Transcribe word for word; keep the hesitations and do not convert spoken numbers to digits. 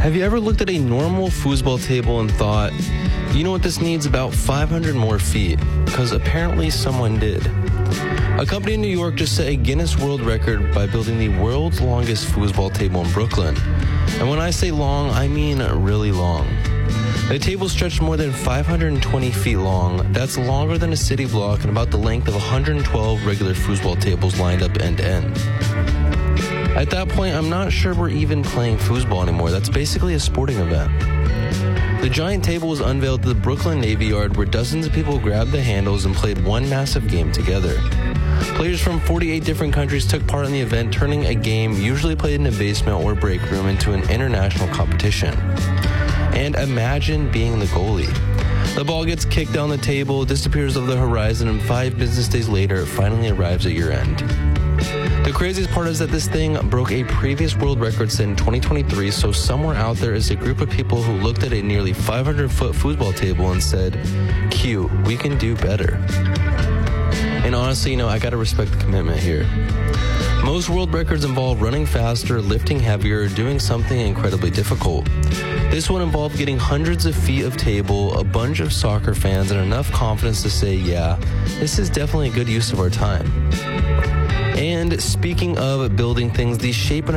Have you ever looked at a normal foosball table and thought, you know what this needs? About five hundred more feet? Because apparently someone did. A company in New York just set a Guinness World Record by building the world's longest foosball table in Brooklyn. And when I say long, I mean really long. The table stretched more than five hundred twenty feet long. That's longer than a city block and about the length of one hundred twelve regular foosball tables lined up end to end. At that point, I'm not sure we're even playing foosball anymore. That's basically a sporting event. The giant table was unveiled at the Brooklyn Navy Yard, where dozens of people grabbed the handles and played one massive game together. Players from forty-eight different countries took part in the event, turning a game usually played in a basement or break room into an international competition. And imagine being the goalie. The ball gets kicked down the table, disappears over the horizon, and five business days later, it finally arrives at your end. The craziest part is that this thing broke a previous world record set in twenty twenty-three, so somewhere out there is a group of people who looked at a nearly five hundred foot foosball table and said, Q, we can do better. And honestly, you know, I gotta respect the commitment here. Most world records involve running faster, lifting heavier, or doing something incredibly difficult. This one involved getting hundreds of feet of table, a bunch of soccer fans, and enough confidence to say, yeah, this is definitely a good use of our time. And speaking of building things, the shape and